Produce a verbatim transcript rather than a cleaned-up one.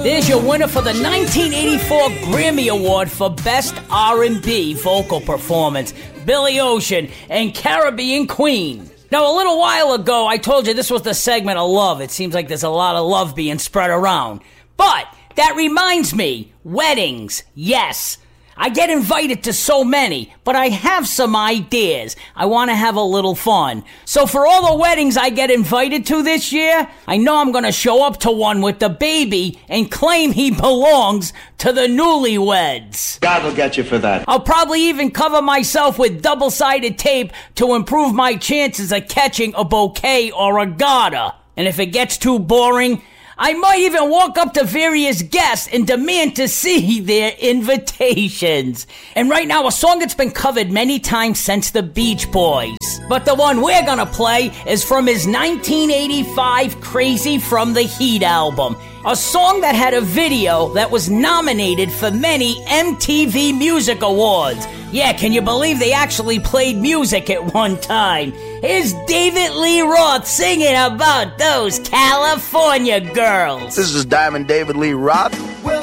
There's your winner for the nineteen eighty-four Grammy Award for Best R and B Vocal Performance, Billy Ocean and Caribbean Queen. Now, a little while ago, I told you this was the segment of love. It seems like there's a lot of love being spread around. But that reminds me, weddings, yes. I get invited to so many, but I have some ideas. I want to have a little fun. So for all the weddings I get invited to this year, I know I'm going to show up to one with the baby and claim he belongs to the newlyweds. God will get you for that. I'll probably even cover myself with double-sided tape to improve my chances of catching a bouquet or a garter. And if it gets too boring, I might even walk up to various guests and demand to see their invitations. And right now, a song that's been covered many times since the Beach Boys. But the one we're gonna play is from his nineteen eighty-five Crazy from the Heat album. A song that had a video that was nominated for many M T V Music Awards. Yeah, can you believe they actually played music at one time? Here's David Lee Roth singing about those California girls. This is Diamond David Lee Roth. Well,